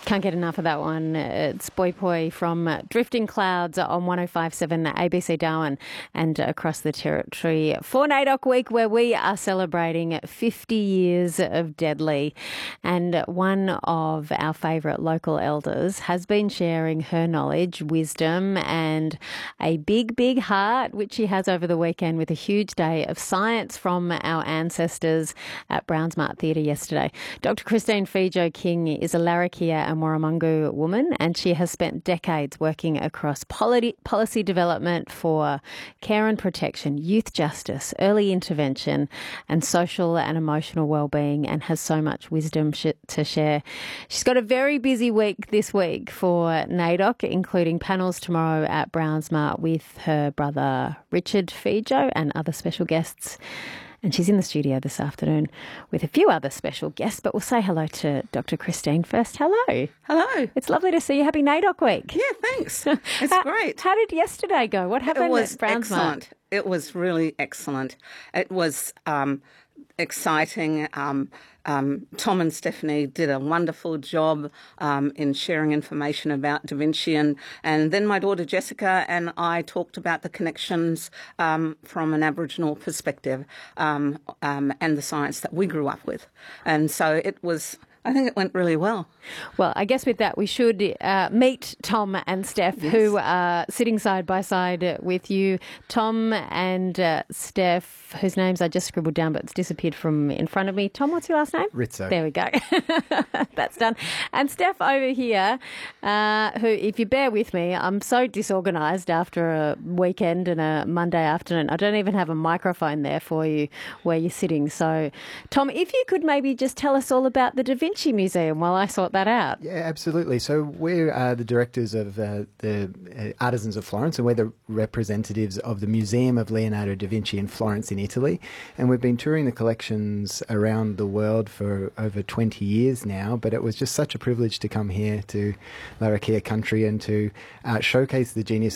Can't get enough of that one. It's Boy Poi from Drifting Clouds on 105.7 ABC Darwin and across the territory for NAIDOC Week, where we are celebrating 50 years of Deadly. And one of our favourite local elders has been sharing her knowledge, wisdom and a big, big heart, which she has over the weekend with a huge day of science from our ancestors at Brownsmart Theatre yesterday. Dr. Christine Feijo-King is a Larrakia and Warramungu woman, and she has spent decades working across policy development for care and protection, youth justice, early intervention and social and emotional wellbeing, and has so much wisdom to share. She's got a very busy week this week for NAIDOC, including panels tomorrow at Brownsmart with her brother Richard Feijo and other special guests. And she's in the studio this afternoon with a few other special guests, but we'll say hello to Dr. Christine first. Hello. Hello. It's lovely to see you. Happy NAIDOC Week. Yeah, thanks. It's great. How did yesterday go? What happened It was at Brownsmart? excellent. It was really excellent. It was exciting. Tom and Stephanie did a wonderful job in sharing information about Da Vinci, and then my daughter Jessica and I talked about the connections from an Aboriginal perspective and the science that we grew up with. And so I think it went really well. Well, I guess with that we should meet Tom and Steph, yes, who are sitting side by side with you. Tom and Steph, whose names I just scribbled down but it's disappeared from in front of me. Tom, what's your last name? Rizzo. There we go. That's done. And Steph over here, who, if you bear with me, I'm so disorganised after a weekend and a Monday afternoon. I don't even have a microphone there for you where you're sitting. So, Tom, if you could maybe just tell us all about the Da Vinci Museum while I sort that out. Yeah, absolutely. So we're the directors of the Artisans of Florence, and we're the representatives of the Museum of Leonardo da Vinci in Florence in Italy. And we've been touring the collections around the world for over 20 years now, but it was just such a privilege to come here to Larrakia country and to showcase the genius